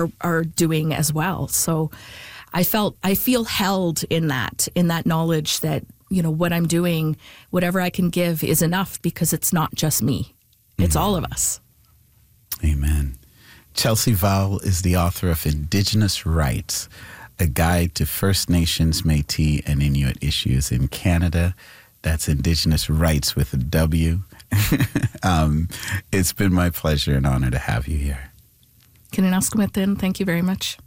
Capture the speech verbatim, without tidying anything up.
are are doing as well. So I felt I feel held in that in that knowledge that, you know, what I'm doing, whatever I can give is enough, because it's not just me. It's mm-hmm. all of us. Amen. Chelsea Vowell is the author of Indigenous Rights, a guide to First Nations, Métis, and Inuit issues in Canada. That's Indigenous Rights with a W. um, it's been my pleasure and honor to have you here. Kininaskamatin, thank you very much.